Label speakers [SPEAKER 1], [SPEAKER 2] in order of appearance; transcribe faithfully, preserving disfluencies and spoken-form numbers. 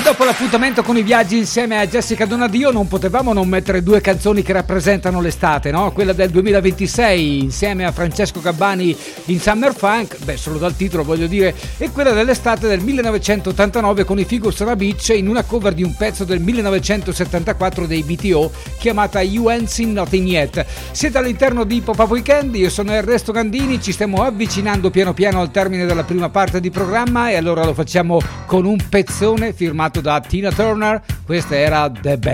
[SPEAKER 1] Dopo l'appuntamento con i viaggi insieme a Jessica Donadio non potevamo non mettere due canzoni che rappresentano l'estate, no? Quella del duemilaventisei insieme a Francesco Gabbani in Summer Funk, beh solo dal titolo voglio dire, e quella dell'estate del millenovecentottantanove con i Figures on a Beach in una cover di un pezzo del millenovecentosettantaquattro dei B T O chiamata You Ain't Seen Nothing Yet. Siete all'interno di Pop-Up Weekend, io sono Ernesto Gandini, ci stiamo avvicinando piano piano al termine della prima parte di programma e allora lo facciamo con un pezzone firmato da Tina Turner. Questa era The Best.